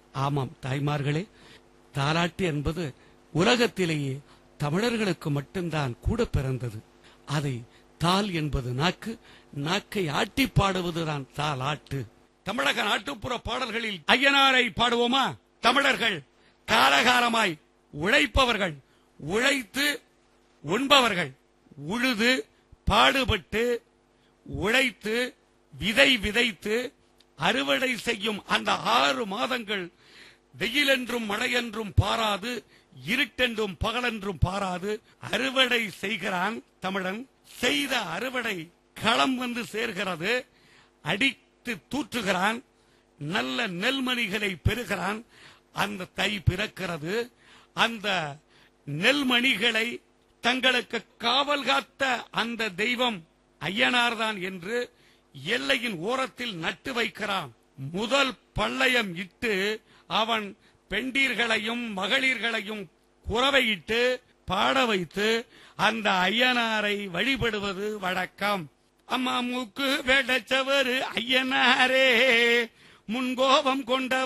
ஆமாம் தாய்மார்களே, தாலாட்டு என்பது உலகத்திலேயே தமிழர்களுக்கு மட்டும்தான் கூட பிறந்தது. அதை தால் என்பது நாக்கு, நாக்கை ஆட்டி பாடுவதுதான் தாலாட்டு. தமிழக நாட்டுப்புற பாடல்களில் ஐயனாரை பாடுவோமா? தமிழர்கள் காலகாலமாய் உழைப்பவர்கள், உழைத்து உண்பவர்கள், உழுது பாடுபட்டு உழைத்து விதை விதைத்து அறுவடை செய்யும் அந்த 6 மாதங்கள் வெயிலென்றும் மழையென்றும் பாராது, இருட்டென்றும் பகலென்றும் பாராது அறுவடை செய்கிறான் தமிழன். செய்த அறுவடை களம் வந்து சேர்கிறது, அடித்து தூற்றுகிறான், நல்ல நெல்மணிகளை பெறுகிறான். அந்த தை பிறக்கிறது. அந்த நெல்மணிகளை தங்களுக்கு காவல் காத்த அந்த தெய்வம் ஐயனார்தான் என்று எல்லையின் ஓரத்தில் நட்டு வைக்கிறான். முதல் பள்ளயம் இட்டு அவன் பெண்டீர்களையும் மகளிர்களையும் குறவையிட்டு பாட வைத்து அந்த ஐயனாரை வழிபடுவது வழக்கம். அம்மா மூக்கு வெடச்சவரு ஐயனாரே, முன்கோபம் கொண்ட